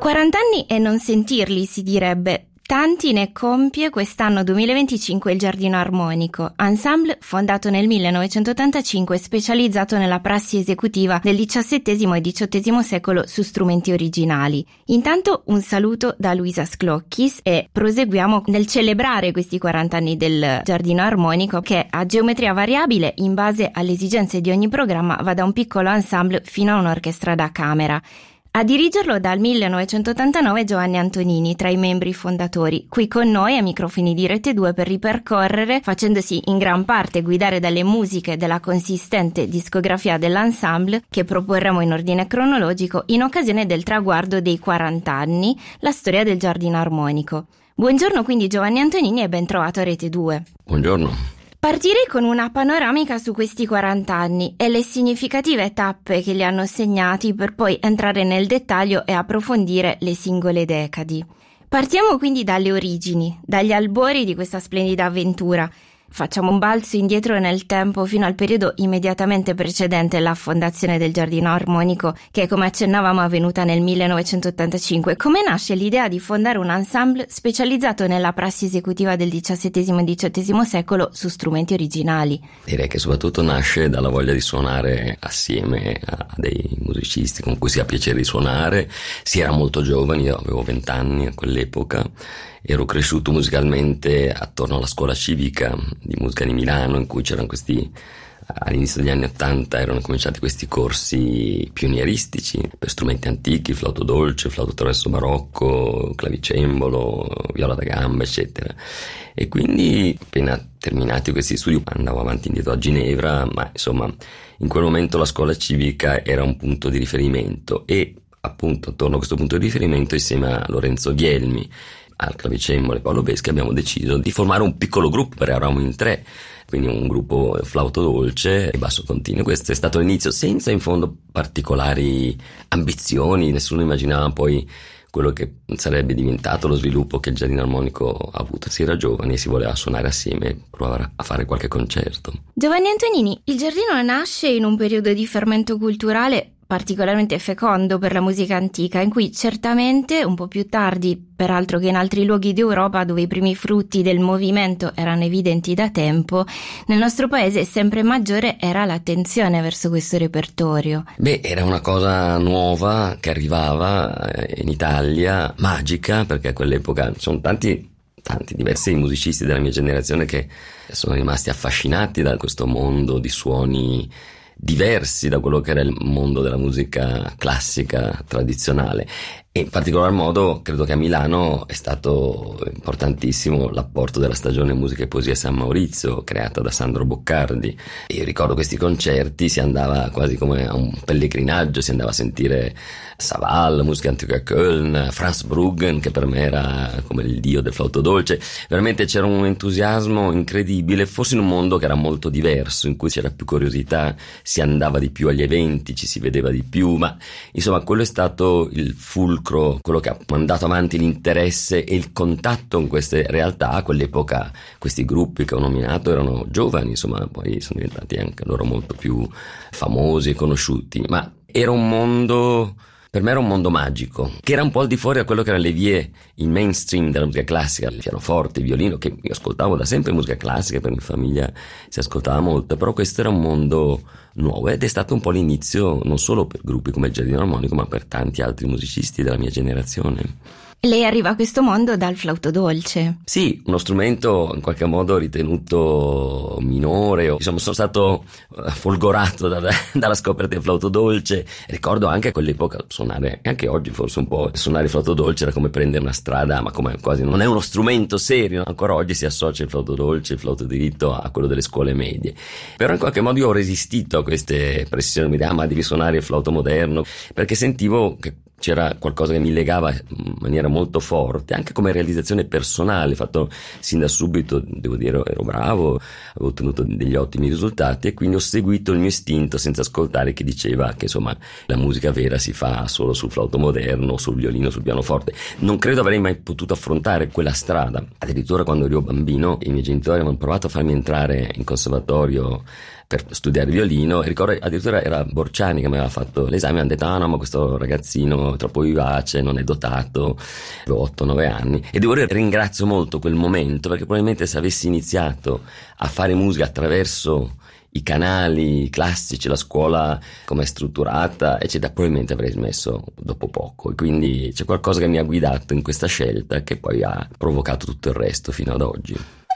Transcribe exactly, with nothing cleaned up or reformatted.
quaranta anni e non sentirli, si direbbe. Tanti ne compie quest'anno duemilaventicinque il Giardino Armonico, ensemble fondato nel millenovecentottantacinque e specializzato nella prassi esecutiva del diciassettesimo e diciottesimo secolo su strumenti originali. Intanto un saluto da Luisa Sclocchis e proseguiamo nel celebrare questi quaranta anni del Giardino Armonico, che a geometria variabile, in base alle esigenze di ogni programma, va da un piccolo ensemble fino a un'orchestra da camera. A dirigerlo dal millenovecentottantanove Giovanni Antonini, tra i membri fondatori, qui con noi ai microfoni di Rete due per ripercorrere, facendosi in gran parte guidare dalle musiche della consistente discografia dell'ensemble, che proporremo in ordine cronologico, in occasione del traguardo dei quaranta anni, la storia del Giardino Armonico. Buongiorno quindi Giovanni Antonini e ben trovato a Rete due. Buongiorno. Partirei con una panoramica su questi quaranta anni e le significative tappe che li hanno segnati, per poi entrare nel dettaglio e approfondire le singole decadi. Partiamo quindi dalle origini, dagli albori di questa splendida avventura. Facciamo un balzo indietro nel tempo fino al periodo immediatamente precedente la fondazione del Giardino Armonico, che come accennavamo è avvenuta nel millenovecentottantacinque. Come nasce l'idea di fondare un ensemble specializzato nella prassi esecutiva del diciassettesimo e diciottesimo secolo su strumenti originali? Direi che soprattutto nasce dalla voglia di suonare assieme a dei musicisti con cui si ha piacere di suonare. Si era molto giovani, io avevo vent'anni a quell'epoca. Ero cresciuto musicalmente attorno alla scuola civica di musica di Milano, in cui c'erano questi, all'inizio degli anni Ottanta erano cominciati questi corsi pionieristici per strumenti antichi, flauto dolce, flauto traverso barocco, clavicembalo, viola da gamba, eccetera. E quindi appena terminati questi studi andavo avanti e indietro a Ginevra, ma insomma in quel momento la scuola civica era un punto di riferimento e appunto attorno a questo punto di riferimento, insieme a Lorenzo Ghielmi, al clavicembalo e Paolo Beschi, abbiamo deciso di formare un piccolo gruppo, perché eravamo in tre, quindi un gruppo flauto dolce e basso continuo. Questo è stato l'inizio, senza in fondo particolari ambizioni, nessuno immaginava poi quello che sarebbe diventato lo sviluppo che il Giardino Armonico ha avuto. Si era giovani e si voleva suonare assieme e provare a fare qualche concerto. Giovanni Antonini, il Giardino nasce in un periodo di fermento culturale particolarmente fecondo per la musica antica, in cui certamente un po' più tardi, peraltro che in altri luoghi d'Europa dove i primi frutti del movimento erano evidenti da tempo, nel nostro paese sempre maggiore era l'attenzione verso questo repertorio. Beh, era una cosa nuova che arrivava in Italia, magica, perché a quell'epoca sono tanti tanti diversi musicisti della mia generazione che sono rimasti affascinati da questo mondo di suoni diversi da quello che era il mondo della musica classica tradizionale. E in particolar modo credo che a Milano è stato importantissimo l'apporto della stagione Musica e Poesia San Maurizio, creata da Sandro Boccardi. Io ricordo questi concerti, si andava quasi come a un pellegrinaggio, si andava a sentire Saval, musica antica a Köln, Franz Bruggen, che per me era come il dio del flauto dolce. Veramente c'era un entusiasmo incredibile, forse in un mondo che era molto diverso, in cui c'era più curiosità, si andava di più agli eventi, ci si vedeva di più, ma insomma quello è stato il fulcro, quello che ha mandato avanti l'interesse e il contatto con queste realtà. A quell'epoca questi gruppi che ho nominato erano giovani, insomma poi sono diventati anche loro molto più famosi e conosciuti, ma era un mondo, per me era un mondo magico, che era un po' al di fuori da quello che erano le vie, il mainstream della musica classica, il pianoforte, il violino, che io ascoltavo da sempre musica classica, per in famiglia si ascoltava molto, però questo era un mondo nuovo ed è stato un po' l'inizio non solo per gruppi come il Giardino Armonico, ma per tanti altri musicisti della mia generazione. Lei arriva a questo mondo dal flauto dolce. Sì, uno strumento in qualche modo ritenuto minore. Insomma, sono stato folgorato da, dalla scoperta del flauto dolce. Ricordo anche a quell'epoca suonare, anche oggi forse un po', suonare il flauto dolce era come prendere una strada, ma come quasi non è uno strumento serio. Ancora oggi si associa il flauto dolce, il flauto diritto a quello delle scuole medie. Però in qualche modo io ho resistito a queste pressioni, mi diceva, ma devi suonare il flauto moderno, perché sentivo che c'era qualcosa che mi legava in maniera molto forte, anche come realizzazione personale, fatto sin da subito, devo dire, ero bravo, avevo ottenuto degli ottimi risultati e quindi ho seguito il mio istinto senza ascoltare chi diceva che insomma la musica vera si fa solo sul flauto moderno, sul violino, sul pianoforte. Non credo avrei mai potuto affrontare quella strada. Addirittura quando ero bambino i miei genitori avevano provato a farmi entrare in conservatorio per studiare violino, e ricordo addirittura era Borciani che mi aveva fatto l'esame, mi hanno detto ah no, ma questo ragazzino è troppo vivace, non è dotato, avevo otto nove anni, e devo dire ringrazio molto quel momento, perché probabilmente se avessi iniziato a fare musica attraverso i canali classici, la scuola come è strutturata eccetera, probabilmente avrei smesso dopo poco, e quindi c'è qualcosa che mi ha guidato in questa scelta che poi ha provocato tutto il resto fino ad oggi.